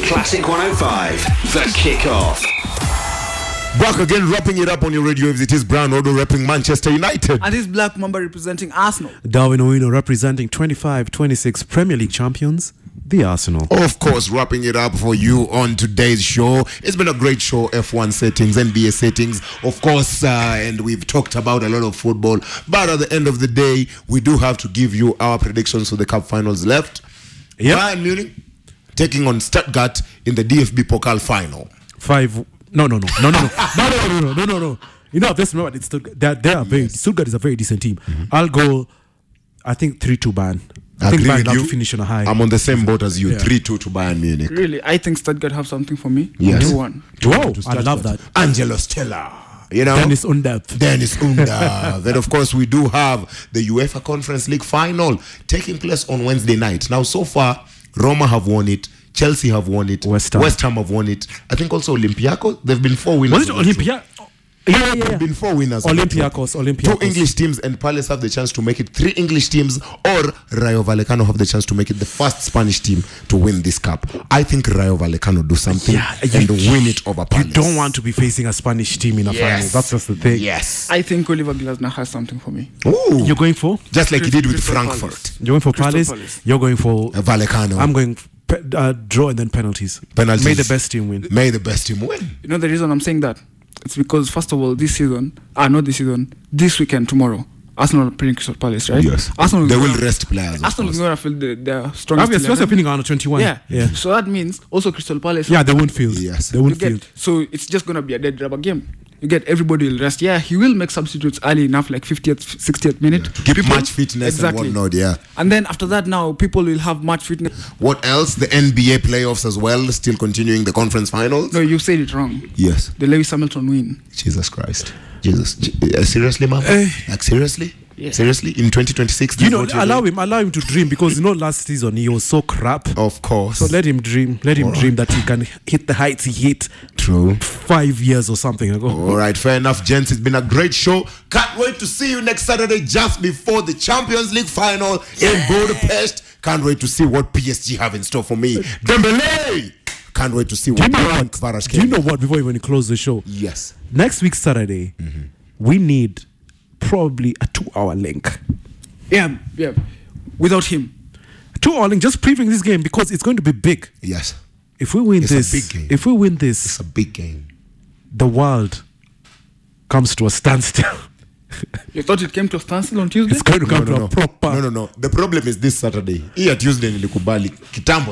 Classic 105, The Kickoff. Back again, wrapping it up on your radio waves. It is Brian Odo repping Manchester United. And this Black Mamba representing Arsenal. Darwin Owino representing 25-26 Premier League champions, the Arsenal. Of course, wrapping it up for you on today's show. It's been a great show. F1 settings, NBA settings, of course, and we've talked about a lot of football. But at the end of the day, we do have to give you our predictions for the cup finals left. Yep. Bayern Munich taking on Stuttgart in the DFB Pokal final. No. You know, let's remember, Stuttgart is a very decent team. Mm-hmm. I'll go, I think 3-2 Bayern. I think Bayern will finish on a high. I'm on the same boat as you. 3-2 to Bayern Munich. Really, I think Stuttgart have something for me. Yes. 2-1. Wow, I love that. Angelo Stella. You know, Dennis Undav. Then, of course, we do have the UEFA Conference League final taking place on Wednesday night. Now, so far, Roma have won it. Chelsea have won it. West Ham have won it. I think also Olympiacos. They've been 4 winners. Was it Olympiacos? Yeah. There have been 4 winners. Olympiacos. 2 English teams and Palace have the chance to make it. 3 English teams or Rayo Vallecano have the chance to make it the first Spanish team to win this cup. I think Rayo Vallecano do something and win it over Palace. You don't want to be facing a Spanish team in a final. That's just the thing. Yes. I think Oliver Glasner has something for me. Ooh. You're going for? Just like he did with Crystal Frankfurt. Palace. You're going for Palace. You're going for Vallecano. I'm going draw and then penalties. May the best team win. May the best team win. You know the reason I'm saying that? It's because, first of all, this weekend, tomorrow, Arsenal are playing Crystal Palace, right? Yes. Arsenal they will rest players. Arsenal is going to feel their strongest. Obviously, they're feeling on 21. Yeah. So that means also Crystal Palace. Yeah, they won't field. Yes. They won't field. So it's just going to be a dead rubber game. You get everybody will rest. Yeah, he will make substitutes early enough, like 50th, 60th minute. To keep match fitness and whatnot, And then after that, now people will have match fitness. What else? The NBA playoffs as well, still continuing the conference finals. No, you said it wrong. Yes. The Lewis Hamilton win. Jesus Christ. Seriously, mama? Like seriously? Yeah. Seriously? In 2026? Allow him to dream, because last season he was so crap. Of course. So let him dream. Let him dream that he can hit the heights he hit. True. 5 years or something ago. All right, fair enough, gents. It's been a great show. Can't wait to see you next Saturday, just before the Champions League final in Budapest. Can't wait to see what PSG have in store for me. Dembele! Can't wait to see what Kvaratskhelia. Do you know what? Before we even close the show, yes. Next week Saturday, we need probably a 2-hour link. Yeah. Without him, 2-hour link, just previewing this game, because it's going to be big. Yes. If we win it's a big game. If we win this, it's a big game. The world comes to a standstill. You thought it came to a standstill on Tuesday? It's going to come to a proper. No. The problem is this Saturday. Here Tuesday nilikubali kitambo